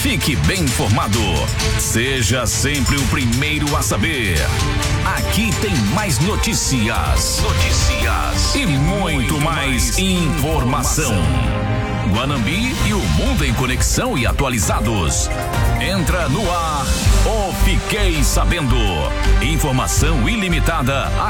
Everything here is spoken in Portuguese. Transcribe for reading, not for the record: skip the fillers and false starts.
Fique bem informado. Seja sempre o primeiro a saber. Aqui tem mais notícias. E muito mais informação. Guanambi e o mundo em conexão e atualizados. Entra no ar o Fiquei Sabendo. Informação ilimitada